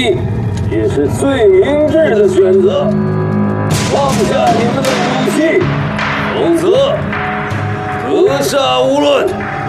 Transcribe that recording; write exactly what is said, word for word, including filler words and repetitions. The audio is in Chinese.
你也是最明智的选择。放下你们的武器，否则格杀勿论。